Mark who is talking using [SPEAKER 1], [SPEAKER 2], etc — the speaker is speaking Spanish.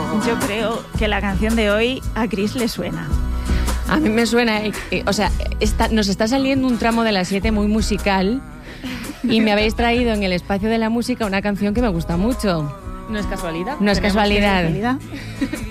[SPEAKER 1] Yo creo que la canción de hoy a Chris le suena.
[SPEAKER 2] A mí me suena, o sea, nos está saliendo un tramo de las 7 muy musical y me habéis traído en el espacio de la música una canción que me gusta mucho.
[SPEAKER 1] No es casualidad.
[SPEAKER 2] No es casualidad.